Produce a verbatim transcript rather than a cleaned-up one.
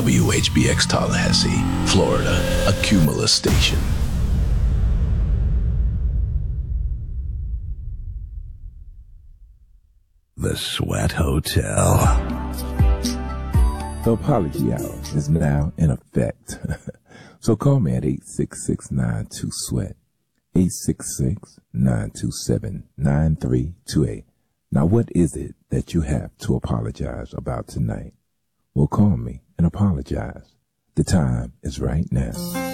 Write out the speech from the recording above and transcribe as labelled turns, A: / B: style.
A: W H B X Tallahassee, Florida, a Cumulus station. The Sweat Hotel.
B: The apology hour is now in effect. So call me at eight six six, nine two, SWEAT, eight six six, nine two seven, nine three two eight. Now, what is it that you have to apologize about tonight? Well, call me and apologize. The time is right now.